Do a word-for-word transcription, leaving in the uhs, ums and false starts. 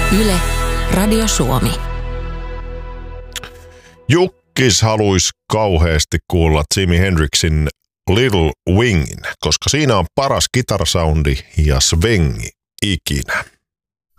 Yle, Radio Suomi. Jukkis haluaisi kauheasti kuulla Jimi Hendrixin Little Wingin, koska siinä on paras kitarasoundi ja svengi ikinä.